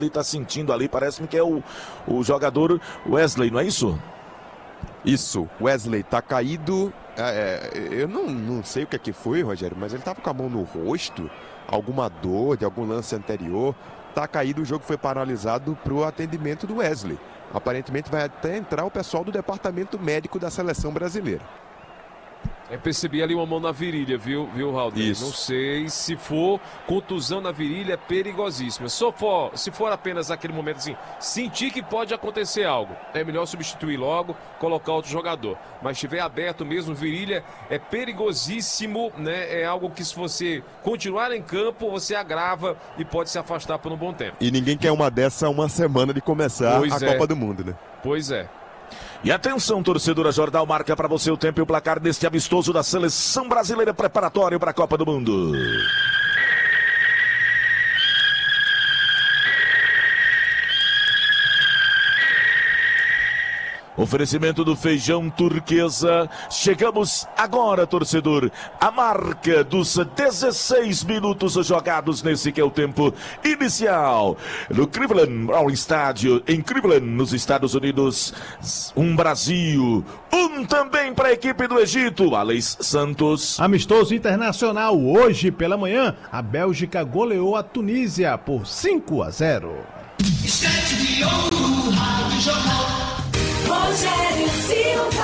Ele tá sentindo ali, parece-me que é o jogador Wesley, não é isso? Isso, Wesley tá caído. Eu não sei o que foi, Rogério, mas ele tava com a mão no rosto, alguma dor de algum lance anterior. Tá caído, o jogo foi paralisado pro atendimento do Wesley. Aparentemente vai até entrar o pessoal do departamento médico da seleção brasileira. Percebi ali uma mão na virilha, viu, Raul? Isso. Não sei se for contusão na virilha, é perigosíssima. Se for apenas aquele momento assim, sentir que pode acontecer algo, é melhor substituir logo, colocar outro jogador. Mas se estiver aberto mesmo, virilha, é perigosíssimo, né? É algo que se você continuar em campo, você agrava e pode se afastar por um bom tempo. E ninguém quer uma dessa uma semana de começar Copa do Mundo, né? Pois é. E atenção, torcedora, Jornal marca para você o tempo e o placar deste amistoso da seleção brasileira preparatório para a Copa do Mundo. Oferecimento do Feijão Turquesa. Chegamos agora, torcedor, a marca dos 16 minutos jogados nesse que é o tempo inicial no Cleveland Brown Stadium, em Cleveland, nos Estados Unidos. Um Brasil, um também para a equipe do Egito. Alex Santos. Amistoso internacional. Hoje pela manhã, a Bélgica goleou a Tunísia por 5-0. Instante de ouro, Rádio Jornal. Rogério Silva.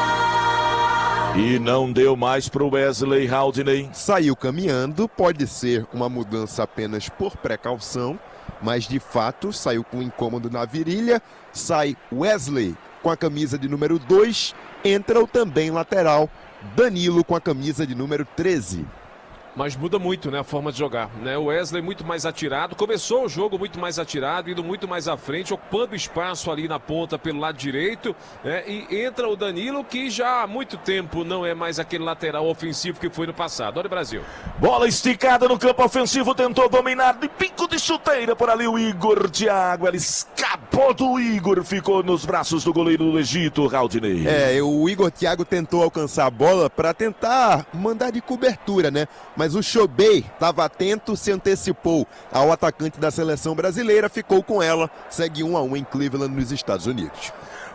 E não deu mais pro Wesley Haldney. Saiu caminhando, pode ser uma mudança apenas por precaução, mas de fato saiu com incômodo na virilha. Sai Wesley com a camisa de número 2, entra o também lateral Danilo com a camisa de número 13. Mas muda muito, né, a forma de jogar, né? O Wesley muito mais atirado, começou o jogo muito mais atirado, indo muito mais à frente, ocupando espaço ali na ponta pelo lado direito, né? E entra o Danilo, que já há muito tempo não é mais aquele lateral ofensivo que foi no passado. Olha o Brasil. Bola esticada no campo ofensivo, tentou dominar de pico de chuteira por ali o Igor Thiago. Ela escapou do Igor, ficou nos braços do goleiro do Egito, Haldney. O Igor Thiago tentou alcançar a bola para tentar mandar de cobertura, né? Mas o Chobei estava atento, se antecipou ao atacante da seleção brasileira, ficou com ela, segue 1-1 em Cleveland, nos Estados Unidos.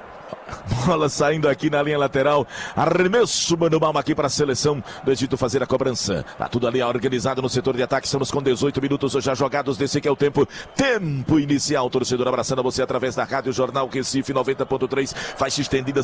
Bola saindo aqui na linha lateral. Arremesso manual aqui para a seleção do Egito fazer a cobrança. Tá tudo ali organizado no setor de ataque. Estamos com 18 minutos já jogados desse que é o tempo. Tempo inicial, torcedor, abraçando você através da Rádio Jornal Recife 90.3, faixa estendida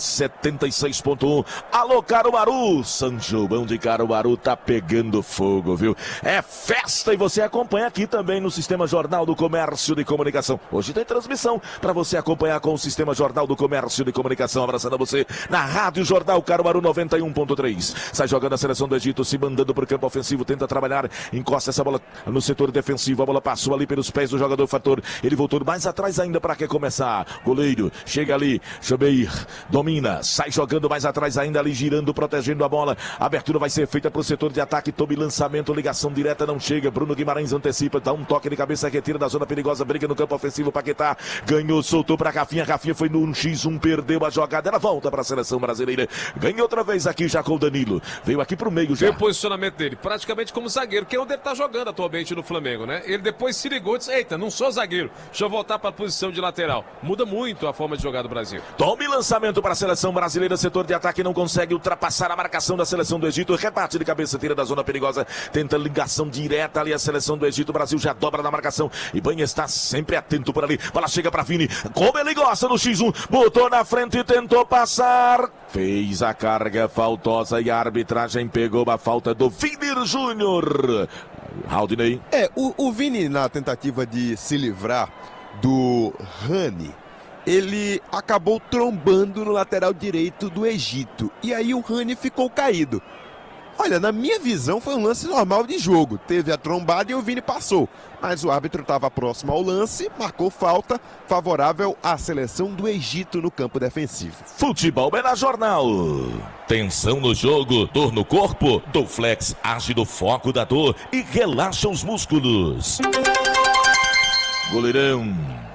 76.1. Alô, Caruaru. São João de Caruaru tá pegando fogo, viu? É festa e você acompanha aqui também no Sistema Jornal do Comércio de Comunicação. Hoje tem transmissão para você acompanhar com o Sistema Jornal do Comércio de Comunicação. Abraçando você na Rádio Jornal Caruaru 91.3. Sai jogando a seleção do Egito, se mandando para o campo ofensivo, tenta trabalhar, encosta essa bola no setor defensivo. A bola passou ali pelos pés do jogador fator. Ele voltou mais atrás ainda para que começar. Goleiro chega ali, Chobeir domina, sai jogando mais atrás ainda ali, girando, protegendo a bola. A abertura vai ser feita para o setor de ataque. Tome lançamento, ligação direta, não chega. Bruno Guimarães antecipa, dá um toque de cabeça, retira da zona perigosa, briga no campo ofensivo. Paquetá ganhou, soltou para Rafinha. Rafinha foi no 1x1, perdeu a jogada, ela volta para a seleção brasileira, ganha outra vez aqui já com o Danilo, veio aqui pro meio já. Veio o posicionamento dele, praticamente como zagueiro, que é onde ele tá jogando atualmente no Flamengo, né? Ele depois se ligou e disse, eita, não sou zagueiro, deixa eu voltar para a posição de lateral. Muda muito a forma de jogar do Brasil. Tome lançamento para a seleção brasileira, setor de ataque não consegue ultrapassar a marcação da seleção do Egito, rebate de cabeça, tira da zona perigosa, tenta ligação direta ali a seleção do Egito. O Brasil já dobra na marcação, e Banha está sempre atento por ali, bola chega para Vini, como ele gosta no X1, botou na frente e tentou passar, fez a carga faltosa e a arbitragem pegou a falta do Vini Júnior. Haldney. O Vini, na tentativa de se livrar do Rani, ele acabou trombando no lateral direito do Egito, e aí o Rani ficou caído. Olha, na minha visão foi um lance normal de jogo, teve a trombada e o Vini passou, mas o árbitro estava próximo ao lance, marcou falta favorável à seleção do Egito no campo defensivo. Futebol é na Jornal. Tensão no jogo, dor no corpo, Dorflex age no foco da dor e relaxa os músculos. Goleirão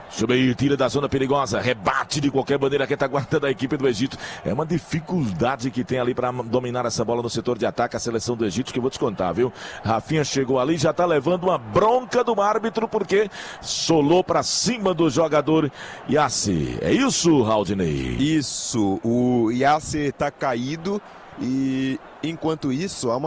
Subir, tira da zona perigosa, rebate de qualquer maneira a retaguarda da equipe do Egito. É uma dificuldade que tem ali para dominar essa bola no setor de ataque a seleção do Egito, que eu vou te contar, viu? Rafinha chegou ali, já tá levando uma bronca do árbitro porque solou para cima do jogador Yasser. É isso, Raudinei? Isso, o Yasser tá caído e enquanto isso há uma